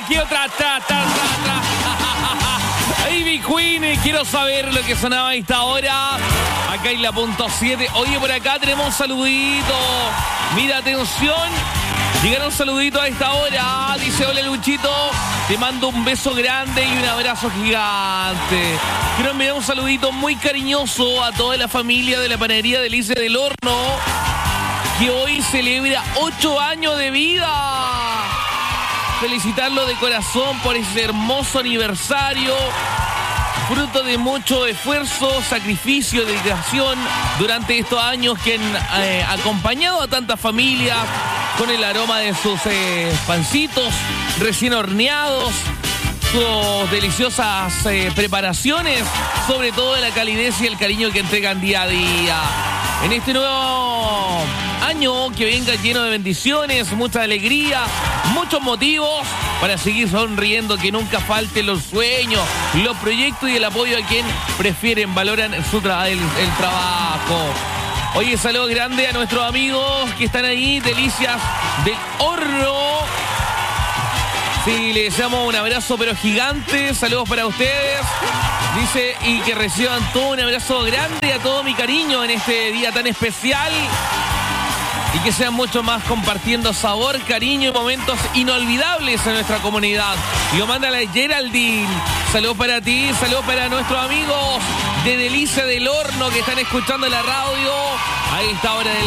¿Qué otra? Ivy Queen, quiero saber lo que sonaba a esta hora. Acá en la punto 7. Oye, por acá tenemos un saludito. Mira, atención. Llegaron saluditos a esta hora. Dice, hola Luchito, te mando un beso grande y un abrazo gigante. Quiero enviar un saludito muy cariñoso a toda la familia de la panadería Delicia del Horno, que hoy celebra 8 años de vida. Felicitarlo de corazón por ese hermoso aniversario, fruto de mucho esfuerzo, sacrificio, dedicación durante estos años que han acompañado a tantas familias con el aroma de sus pancitos recién horneados, sus deliciosas preparaciones, sobre todo de la calidez y el cariño que entregan día a día. En este nuevo año que venga lleno de bendiciones, mucha alegría, muchos motivos para seguir sonriendo, que nunca falten los sueños, los proyectos y el apoyo a quien prefieren, valoran el trabajo. Oye, saludos grandes a nuestros amigos que están ahí, Delicias del Horno. Sí, les deseamos un abrazo pero gigante, saludos para ustedes. Dice, y que reciban todo un abrazo grande, a todo mi cariño en este día tan especial. Y que sean mucho más compartiendo sabor, cariño y momentos inolvidables en nuestra comunidad. Lo manda la Geraldine. Saludos para ti, saludos para nuestros amigos de Delicia del Horno que están escuchando la radio a esta hora de